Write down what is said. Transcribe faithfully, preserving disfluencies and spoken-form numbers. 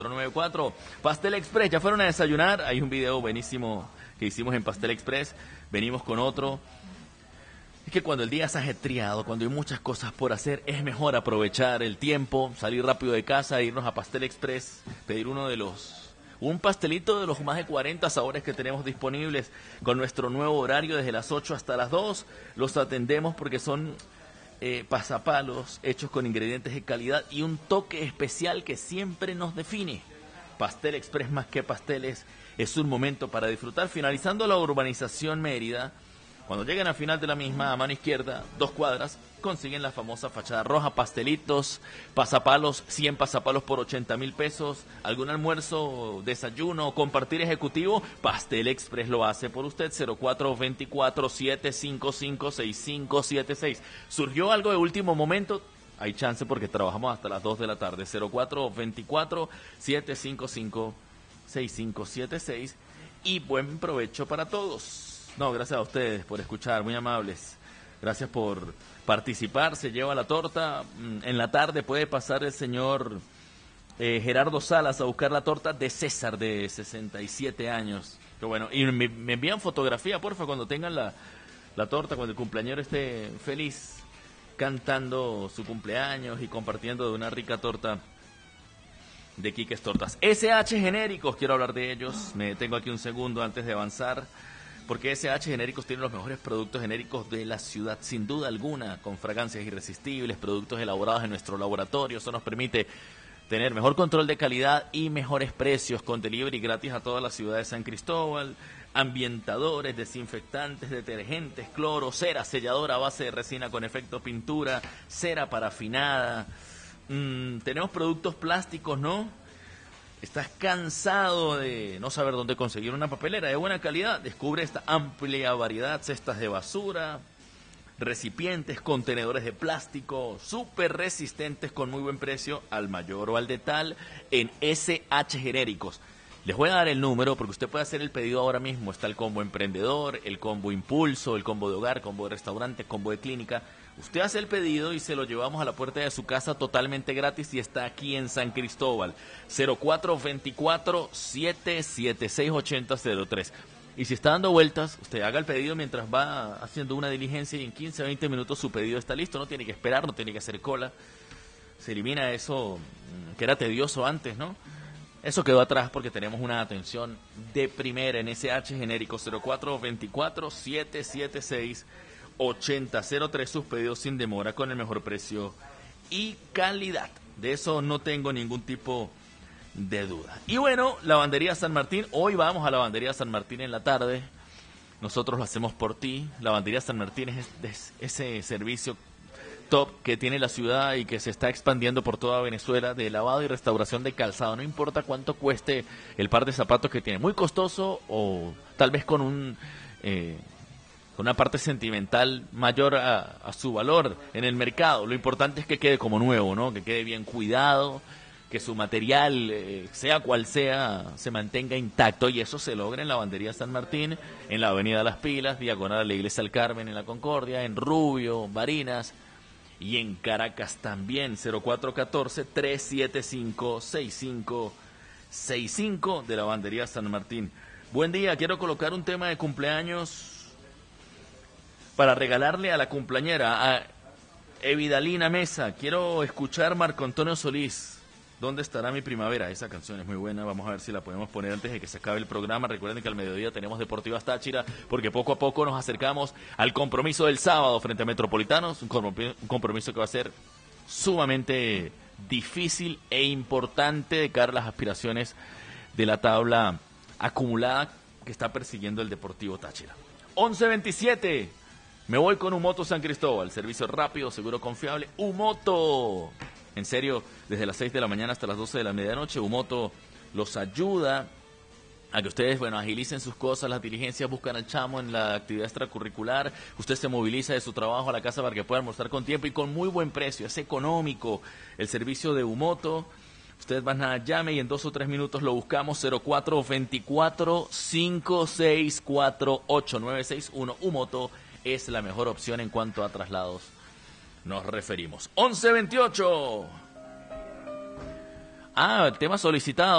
noventa y cuatro. Pastel Express, ya fueron a desayunar. Hay un video buenísimo que hicimos en Pastel Express. Venimos con otro. Es que cuando el día es ajetreado, cuando hay muchas cosas por hacer, es mejor aprovechar el tiempo, salir rápido de casa, irnos a Pastel Express, pedir uno de los... Un pastelito de los más de cuarenta sabores que tenemos disponibles con nuestro nuevo horario desde las ocho hasta las dos. Los atendemos porque son eh, pasapalos hechos con ingredientes de calidad y un toque especial que siempre nos define. Pastel Express, más que pasteles, es un momento para disfrutar. Finalizando la urbanización Mérida, cuando lleguen al final de la misma, a mano izquierda, dos cuadras, consiguen la famosa fachada roja, pastelitos, pasapalos, cien pasapalos por ochenta mil pesos, algún almuerzo, desayuno, compartir ejecutivo, Pastel Express lo hace por usted. Cero cuatro dos cuatro, siete cinco cinco, seis cinco siete seis. ¿Surgió algo de último momento? Hay chance porque trabajamos hasta las dos de la tarde. Cero cuatro dos cuatro, siete cinco cinco, seis cinco siete seis. Y buen provecho para todos. No, gracias a ustedes por escuchar, muy amables. Gracias por participar. Se lleva la torta. En la tarde puede pasar el señor eh, Gerardo Salas a buscar la torta de César, de sesenta y siete años. Qué bueno. Y me, me envían fotografía, porfa, cuando tengan la, la torta, cuando el cumpleañero esté feliz, cantando su cumpleaños y compartiendo de una rica torta de Quiques Tortas. S H Genéricos, quiero hablar de ellos. Me detengo aquí un segundo antes de avanzar. Porque S H Genéricos tiene los mejores productos genéricos de la ciudad, sin duda alguna, con fragancias irresistibles, productos elaborados en nuestro laboratorio. Eso nos permite tener mejor control de calidad y mejores precios, con delivery gratis a toda la ciudad de San Cristóbal, ambientadores, desinfectantes, detergentes, cloro, cera selladora a base de resina con efecto pintura, cera parafinada. Mm, tenemos productos plásticos, ¿no? ¿Estás cansado de no saber dónde conseguir una papelera de buena calidad? Descubre esta amplia variedad: cestas de basura, recipientes, contenedores de plástico, súper resistentes con muy buen precio, al mayor o al de tal, en S H Genéricos. Les voy a dar el número porque usted puede hacer el pedido ahora mismo. Está el combo emprendedor, el combo impulso, el combo de hogar, combo de restaurante, combo de clínica. Usted hace el pedido y se lo llevamos a la puerta de su casa totalmente gratis y está aquí en San Cristóbal. Cero cuatro dos cuatro, siete siete seis, ocho cero cero tres. Y si está dando vueltas, usted haga el pedido mientras va haciendo una diligencia y en quince a veinte minutos su pedido está listo. No tiene que esperar, no tiene que hacer cola. Se elimina eso que era tedioso antes, ¿no? Eso quedó atrás porque tenemos una atención de primera en S H Genéricos. Cero cuatro dos cuatro, siete siete seis, ocho cero cero tres. Sus pedidos sin demora con el mejor precio y calidad. De eso no tengo ningún tipo de duda. Y bueno, Lavandería San Martín. Hoy vamos a Lavandería San Martín en la tarde. Nosotros lo hacemos por ti. Lavandería San Martín es, es ese servicio top que tiene la ciudad y que se está expandiendo por toda Venezuela, de lavado y restauración de calzado. No importa cuánto cueste el par de zapatos que tiene, muy costoso o tal vez con un eh, con una parte sentimental mayor a, a su valor en el mercado. Lo importante es que quede como nuevo, ¿no? Que quede bien cuidado, que su material, eh, sea cual sea, se mantenga intacto, y eso se logra en Lavandería San Martín, en la Avenida Las Pilas, diagonal a la Iglesia del Carmen, en La Concordia, en Rubio, Barinas, y en Caracas también. Cero cuatro uno cuatro, tres siete cinco, seis cinco seis cinco de Lavandería San Martín. Buen día, quiero colocar un tema de cumpleaños para regalarle a la cumpleañera, a Evidalina Mesa. Quiero escuchar Marco Antonio Solís, ¿Dónde estará mi primavera? Esa canción es muy buena, vamos a ver si la podemos poner antes de que se acabe el programa. Recuerden que al mediodía tenemos Deportivas Táchira, porque poco a poco nos acercamos al compromiso del sábado frente a Metropolitanos, un compromiso que va a ser sumamente difícil e importante de cara a las aspiraciones de la tabla acumulada que está persiguiendo el Deportivo Táchira. once veintisiete, me voy con Umoto San Cristóbal, servicio rápido, seguro, confiable. Umoto, en serio, desde las seis de la mañana hasta las doce de la medianoche, Umoto los ayuda a que ustedes, bueno, agilicen sus cosas, las diligencias, buscan al chamo en la actividad extracurricular, usted se moviliza de su trabajo a la casa para que pueda almorzar con tiempo y con muy buen precio. Es económico el servicio de Umoto. Ustedes van a llame y en dos o tres minutos lo buscamos. Cero cuatro dos cuatro, cinco seis cuatro, ocho nueve seis uno. Umoto es la mejor opción en cuanto a traslados nos referimos. once veintiocho. Ah, el tema solicitado.